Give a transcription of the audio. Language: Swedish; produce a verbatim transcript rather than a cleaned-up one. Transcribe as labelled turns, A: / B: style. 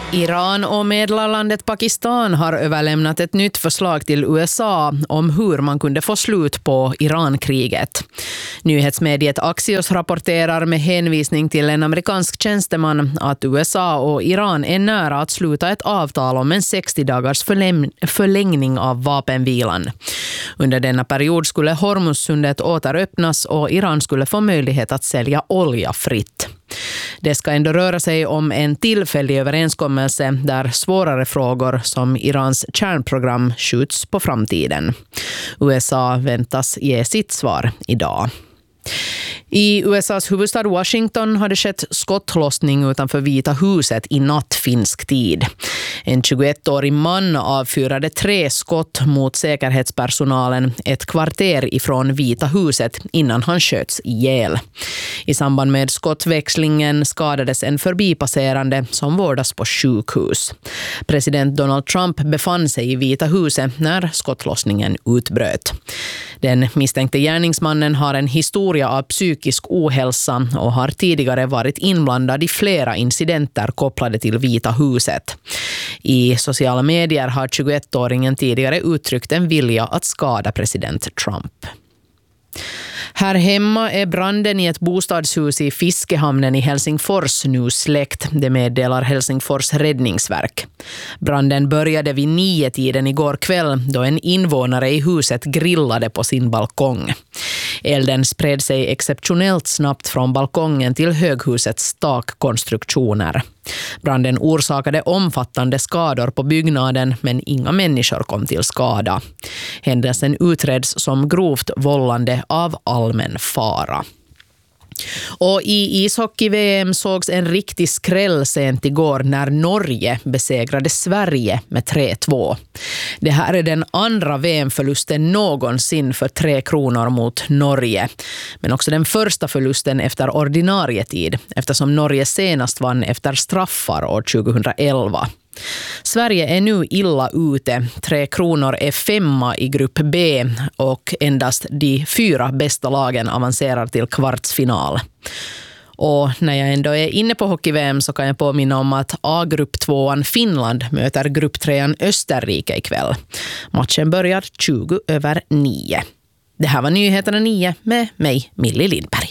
A: Iran och medlarlandet Pakistan har överlämnat ett nytt förslag till U S A om hur man kunde få slut på Irankriget. Nyhetsmediet Axios rapporterar med hänvisning till en amerikansk tjänsteman att U S A och Iran är nära att sluta ett avtal om en sextio dagars förläng- förlängning av vapenvilan. Under denna period skulle Hormuzsundet återöppnas och Iran skulle få möjlighet att sälja olja fritt. Det ska ändå röra sig om en tillfällig överenskommelse där svårare frågor som Irans kärnprogram skjuts på framtiden. U S A väntas ge sitt svar idag. I U S A:s huvudstad Washington har det skett skottlossning utanför Vita huset i natt finsk tid. En tjugoettårig man avfyrade tre skott mot säkerhetspersonalen ett kvarter ifrån Vita huset innan han sköts ihjäl. I samband med skottväxlingen skadades en förbipasserande som vårdas på sjukhus. President Donald Trump befann sig i Vita huset när skottlossningen utbröt. Den misstänkte gärningsmannen har en historia av psykisk ohälsa och har tidigare varit inblandad i flera incidenter kopplade till Vita huset. I sociala medier har tjugoettåringen tidigare uttryckt en vilja att skada president Trump. Här hemma är branden i ett bostadshus i Fiskehamnen i Helsingfors nu släckt, det meddelar Helsingfors räddningsverk. Branden började vid nio tiden igår kväll då en invånare i huset grillade på sin balkong. Elden spred sig exceptionellt snabbt från balkongen till höghusets takkonstruktioner. Branden orsakade omfattande skador på byggnaden men inga människor kom till skada. Händelsen utreds som grovt vållande av allmän fara. Och i ishockey-V M sågs en riktig skräll sent igår när Norge besegrade Sverige med tre två. Det här är den andra V M-förlusten någonsin för Tre Kronor mot Norge. Men också den första förlusten efter ordinarie tid, eftersom Norge senast vann efter straffar år tjugohundraelva. Sverige är nu illa ute. Tre Kronor är femma i grupp B och endast de fyra bästa lagen avancerar till kvartsfinal. Och när jag ändå är inne på hockey-V M så kan jag påminna om att A-grupp tvåan Finland möter grupp trean Österrike ikväll. Matchen börjar tjugo över nio. Det här var Nyheterna nio med mig, Millie Lindberg.